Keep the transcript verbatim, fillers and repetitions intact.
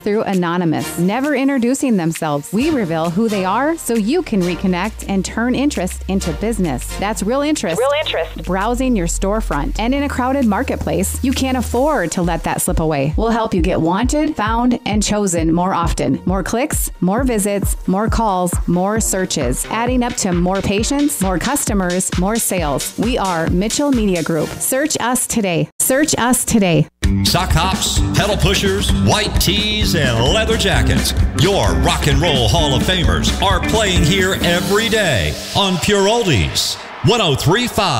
through Anonymous, never introducing themselves. We reveal who they are so you can reconnect and turn interest into business. That's real interest. Real interest. Browsing your storefront. And in a crowded marketplace, you can't afford to let that slip away. We'll help you get wanted, found, and chosen more often. More clicks, more visits, more calls, more searches, adding up to more patients, more customers, more sales. We are Mitchell Media Group. Search us today. Search us today. Sock hops, pedal pushers, white tees, and leather jackets. Your rock and roll Hall of Famers are playing here every day on Pure Oldies. one oh three point five